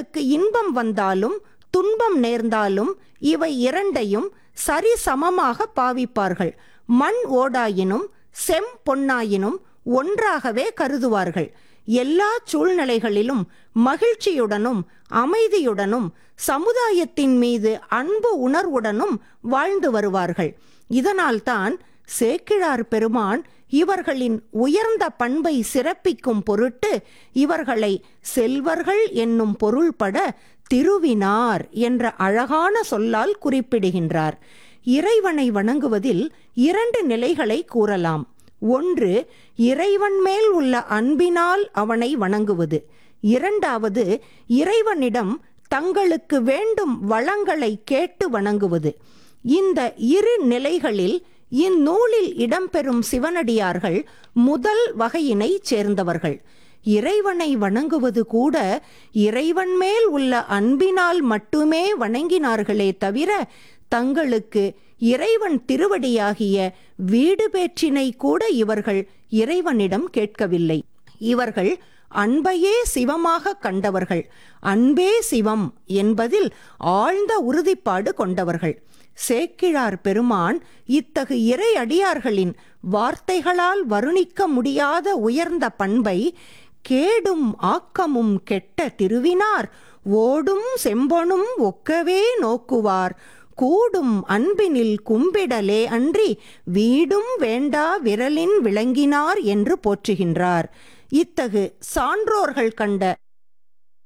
தங்களுக்கு இன்பம் வந்தாலும் துன்பம் நேர்ந்தாலும் இவை இரண்டையும் சரிசமமாக பாவிப்பார்கள். மண் ஓடாயினும் செம் பொன்னாயினும் ஒன்றாகவே கருதுவார்கள். எல்லா சூழ்நிலைகளிலும் மகிழ்ச்சியுடனும் அமைதியுடனும் சமுதாயத்தின் மீது அன்பு உணர்வுடனும் வாழ்ந்து வருவார்கள். இதனால்தான் சேக்கிழார் பெருமான் இவர்களின் உயர்ந்த பண்பை சிறப்பிக்கும் பொருட்டு இவர்களை செல்வர்கள் என்னும் பொருள்பட திருவினார் என்ற அழகான சொல்லால் குறிப்பிடுகின்றார். இறைவனை வணங்குவதில் 2 நிலைகளை கூறலாம். ஒன்று, இறைவன் மேல் உள்ள அன்பினால் அவனை வணங்குவது. இரண்டாவது, இறைவனிடம் தங்களுக்கு வேண்டும் வளங்களை கேட்டு வணங்குவது. இந்த 2 நிலைகளில் இந்நூலில் இடம்பெறும் சிவனடியார்கள் முதல் வகையினை சேர்ந்தவர்கள். இறைவனை வணங்குவது கூட இறைவன் மேல் உள்ள அன்பினால் மட்டுமே வணங்கினார்களே தவிர தங்களுக்கு இறைவன் திருவடியாகிய வீடு பேற்றினை கூட இவர்கள் இறைவனிடம் கேட்கவில்லை. இவர்கள் அன்பையே சிவமாக கண்டவர்கள். அன்பே சிவம் என்பதில் ஆழ்ந்த உறுதிப்பாடு கொண்டவர்கள். சேக்கிழார் பெருமான் இத்தகு இறை அடியார்களின் வார்த்தைகளால் வருணிக்க முடியாத உயர்ந்த பண்பை கேடும் ஆக்கமும் கெட்ட திருவினார் ஓடும் செம்பொனும் ஒக்கவே நோக்குவார் கூடும் அன்பினில் கும்பிடலே அன்றி வீடும் வேண்டா விரலின் விளங்கினார் என்று போற்றுகின்றார். இத்தகு சான்றோர்கள் கண்ட